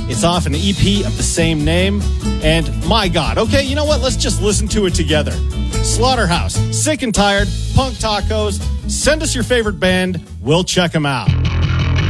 It's off an EP of the same name. And my God, okay, you know what? Let's just listen to it together. Slaughterhouse, Sick and Tired, Punk Tacos. Send us your favorite band. We'll check them out.